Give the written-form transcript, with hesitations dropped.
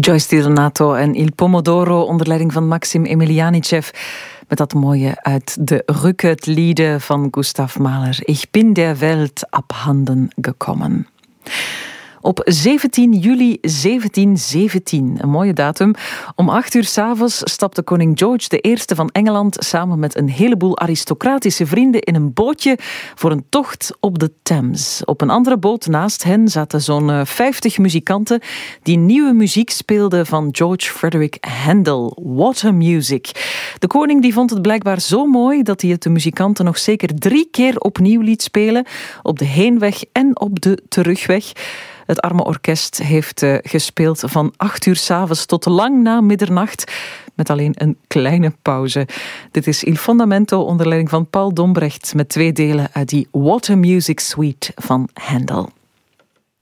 Joyce Di Donato en Il Pomodoro onder leiding van Maxim Emilianichev. Met dat mooie uit de Rückert-Lieder van Gustav Mahler. Ich bin der Welt abhanden gekommen. Op 17 juli 1717, een mooie datum, om 8 uur 's avonds stapte koning George I van Engeland samen met een heleboel aristocratische vrienden in een bootje voor een tocht op de Thames. Op een andere boot naast hen zaten zo'n 50 muzikanten die nieuwe muziek speelden van George Frederick Handel, Water Music. De koning die vond het blijkbaar zo mooi dat hij het de muzikanten nog zeker 3 keer opnieuw liet spelen, op de heenweg en op de terugweg. Het arme orkest heeft gespeeld van 8 uur 's avonds tot lang na middernacht, met alleen een kleine pauze. Dit is Il Fondamento onder leiding van Paul Dombrecht met 2 delen uit die Water Music Suite van Handel.